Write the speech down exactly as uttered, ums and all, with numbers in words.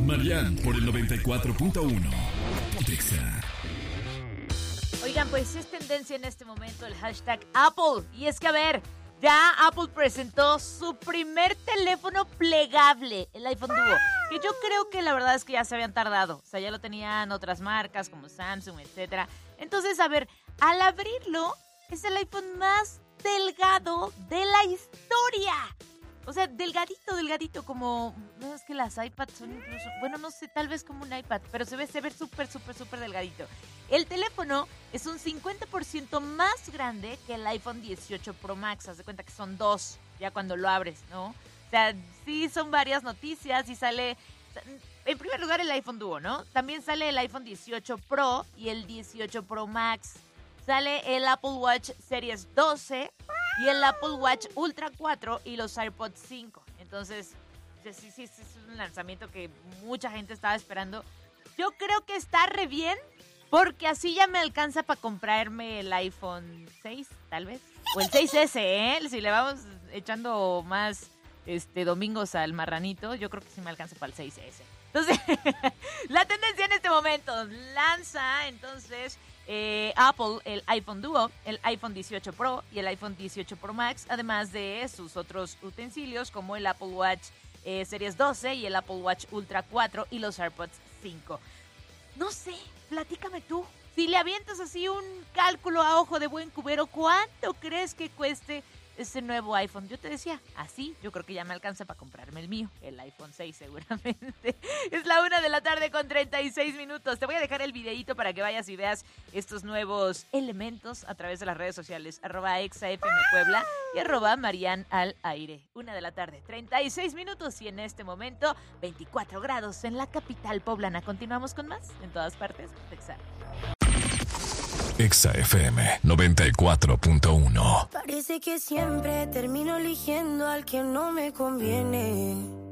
Marian por el noventa y cuatro punto uno. Pontexa. Oigan, pues es tendencia en este momento el hashtag Apple. Y es que, a ver, ya Apple presentó su primer teléfono plegable, el iPhone Duo. Que yo creo que la verdad es que ya se habían tardado. O sea, ya lo tenían otras marcas como Samsung, etcétera. Entonces, a ver, al abrirlo, es el iPhone más delgado de la historia. O sea, delgadito, delgadito, como... No, es que las iPads son incluso... Bueno, no sé, tal vez como un iPad, pero se ve se ve súper, súper, súper delgadito. El teléfono es un cincuenta por ciento más grande que el iPhone dieciocho Pro Max. Haz de cuenta que son dos, ya cuando lo abres, ¿no? O sea, sí son varias noticias y sale... En primer lugar, el iPhone Duo, ¿no? También sale el iPhone dieciocho Pro y el dieciocho Pro Max. Sale el Apple Watch Series doce y el Apple Watch Ultra cuatro y los AirPods cinco. Entonces, sí, sí, sí, es un lanzamiento que mucha gente estaba esperando. Yo creo que está re bien, porque así ya me alcanza para comprarme el iPhone seis, tal vez. O el seis ese, ¿eh? Si le vamos echando más este domingos al marranito, yo creo que sí me alcanza para el seis ese. Entonces, la tendencia en este momento lanza, entonces... Eh, Apple, el iPhone Duo, el iPhone dieciocho Pro y el iPhone dieciocho Pro Max, además de sus otros utensilios como el Apple Watch eh, Series doce y el Apple Watch Ultra cuatro y los AirPods cinco. No sé, platícame tú. Si le avientas así un cálculo a ojo de buen cubero, ¿cuánto crees que cueste ese nuevo iPhone? Yo te decía, así, yo creo que ya me alcanza para comprarme el mío, el iPhone seis seguramente. Es la una de la tarde con treinta y seis minutos. Te voy a dejar el videíto para que vayas y veas estos nuevos elementos a través de las redes sociales, arroba exafm Puebla y arroba Marian al aire. Una de la tarde, treinta y seis minutos y en este momento veinticuatro grados en la capital poblana. Continuamos con más en todas partes. Texas. Exa F M noventa y cuatro punto uno. Parece que siempre termino eligiendo al que no me conviene.